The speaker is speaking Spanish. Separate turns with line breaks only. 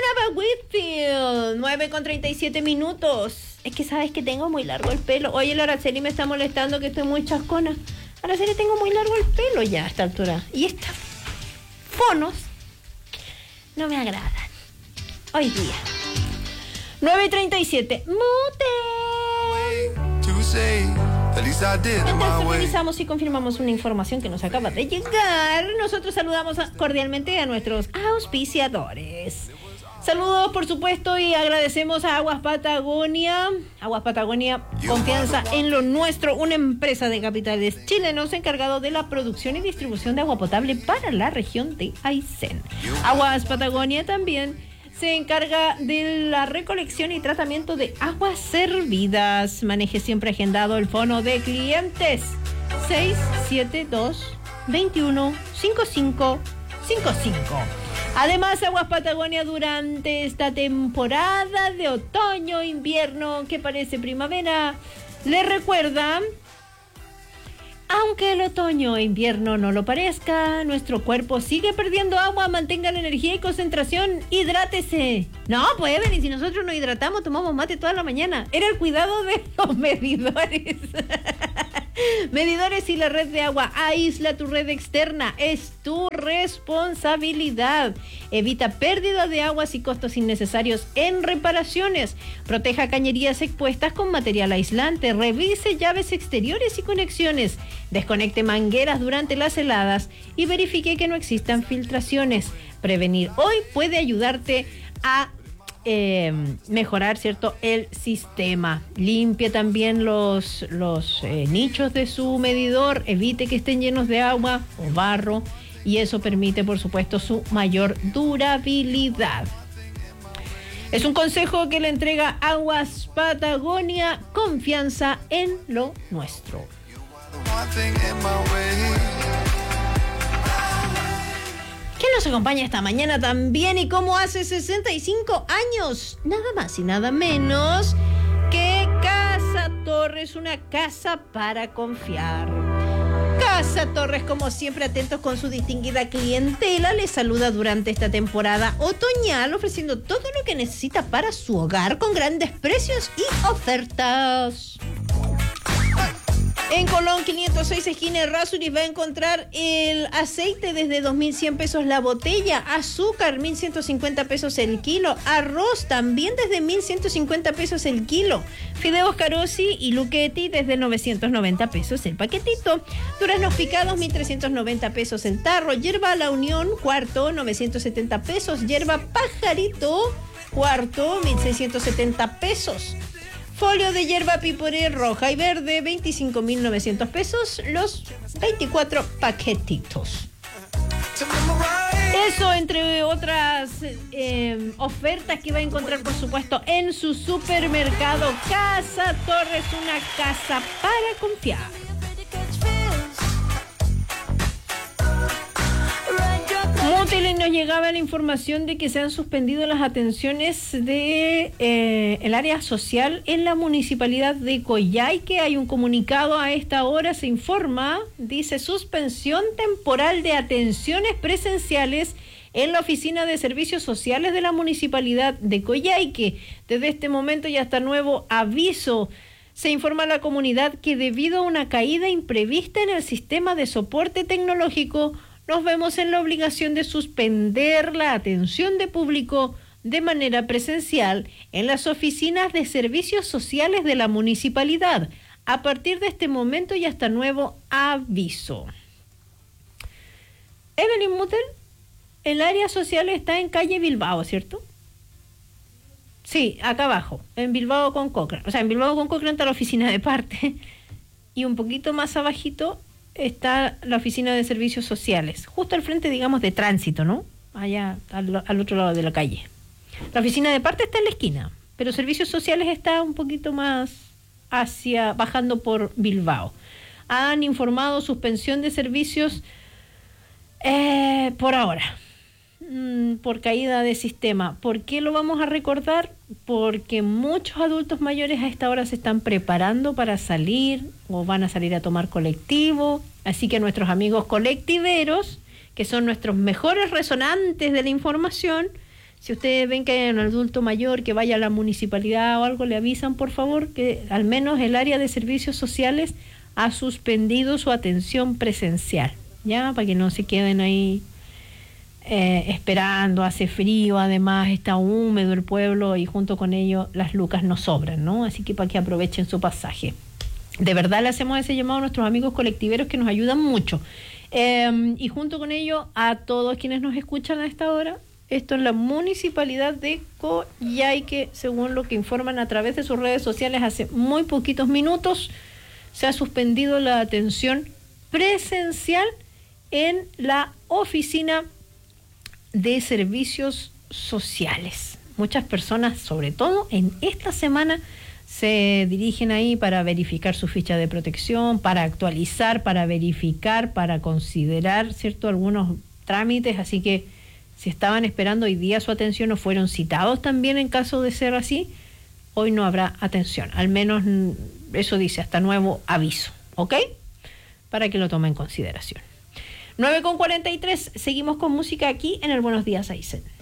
Ava Whitfield, 9:37. Es que sabes que tengo muy largo el pelo. Oye, la Araceli me está molestando que estoy muy chascona. Araceli, tengo muy largo el pelo ya a esta altura. Y estas fonos no me agradan. Hoy día. 9:37. Mientras revisamos y confirmamos una información que nos acaba de llegar, nosotros saludamos cordialmente a nuestros auspiciadores. Saludos, por supuesto, y agradecemos a Aguas Patagonia. Aguas Patagonia, confianza en lo nuestro, una empresa de capitales chilenos encargado de la producción y distribución de agua potable para la región de Aysén. Aguas Patagonia también se encarga de la recolección y tratamiento de aguas servidas. Maneje siempre agendado el fono de clientes 672-215555. Además, Aguas Patagonia durante esta temporada de otoño, invierno, que parece primavera, le recuerda: aunque el otoño e invierno no lo parezca, nuestro cuerpo sigue perdiendo agua. Mantenga la energía y concentración. Hidrátese. No, pues, Evelyn, si nosotros nos hidratamos, tomamos mate toda la mañana. Era el cuidado de los medidores. Medidores y la red de agua. Aísla tu red externa. Es tu responsabilidad. Evita pérdida de aguas y costos innecesarios en reparaciones. Proteja cañerías expuestas con material aislante. Revise llaves exteriores y conexiones. Desconecte mangueras durante las heladas y verifique que no existan filtraciones. Prevenir hoy puede ayudarte a mejorar, ¿cierto?, el sistema. Limpie también los nichos de su medidor. Evite que estén llenos de agua o barro, y eso permite, por supuesto, su mayor durabilidad. Es un consejo que le entrega Aguas Patagonia, confianza en lo nuestro. ¿Quién nos acompaña esta mañana también y cómo hace 65 años? Nada más y nada menos que Casa Torres, una casa para confiar. Casa Torres, como siempre, atentos con su distinguida clientela, les saluda durante esta temporada otoñal, ofreciendo todo lo que necesita para su hogar con grandes precios y ofertas. En Colón 506, esquina Errázuriz, va a encontrar el aceite desde 2.100 pesos la botella, azúcar 1.150 pesos el kilo, arroz también desde 1.150 pesos el kilo, fideos Carosi y Luchetti desde 990 pesos el paquetito, duraznos picados 1.390 pesos el tarro, hierba La Unión cuarto 970 pesos, hierba Pajarito cuarto 1.670 pesos. Folio de hierba piporé roja y verde, 25.900 pesos, los 24 paquetitos. Eso, entre otras ofertas que va a encontrar, por supuesto, en su supermercado. Casa Torres, una casa para confiar. Mútil, nos llegaba la información de que se han suspendido las atenciones de el área social en la municipalidad de Coyhaique. Hay un comunicado a esta hora, se informa, dice: suspensión temporal de atenciones presenciales en la oficina de servicios sociales de la municipalidad de Coyhaique. Desde este momento y hasta nuevo aviso, se informa a la comunidad que debido a una caída imprevista en el sistema de soporte tecnológico, nos vemos en la obligación de suspender la atención de público de manera presencial en las oficinas de servicios sociales de la municipalidad a partir de este momento y hasta nuevo aviso. Evelyn Mutel, el área social está en calle Bilbao, ¿cierto? Sí, acá abajo, en Bilbao con Cochrane. O sea, en Bilbao con Cochrane está la oficina de parte y un poquito más abajito está la oficina de servicios sociales, justo al frente, digamos, de tránsito, ¿no? Allá al otro lado de la calle. La oficina de parte está en la esquina, pero servicios sociales está un poquito más bajando por Bilbao. Han informado suspensión de servicios por ahora, por caída de sistema. ¿Por qué lo vamos a recordar? Porque muchos adultos mayores a esta hora se están preparando para salir o van a salir a tomar colectivo, así que nuestros amigos colectiveros, que son nuestros mejores resonantes de la información, Si ustedes ven que hay un adulto mayor que vaya a la municipalidad o algo, le avisan, por favor, que al menos el área de servicios sociales ha suspendido su atención presencial, ¿ya? Para que no se queden ahí esperando, hace frío, además está húmedo el pueblo y junto con ello las lucas no sobran, ¿no? Así que para que aprovechen su pasaje. De verdad le hacemos ese llamado a nuestros amigos colectiveros que nos ayudan mucho. Y junto con ello a todos quienes nos escuchan a esta hora. Esto es la Municipalidad de Coyhaique, según lo que informan a través de sus redes sociales hace muy poquitos minutos. Se ha suspendido la atención presencial en la oficina de servicios sociales. Muchas personas, sobre todo en esta semana, se dirigen ahí para verificar su ficha de protección, para actualizar, para verificar, para considerar, ¿cierto?, algunos trámites. Así que si estaban esperando hoy día su atención o fueron citados también en caso de ser así, hoy no habrá atención. Al menos eso dice, hasta nuevo aviso, ¿ok? Para que lo tome en consideración. 9:43, seguimos con música aquí en el Buenos Días Aysén.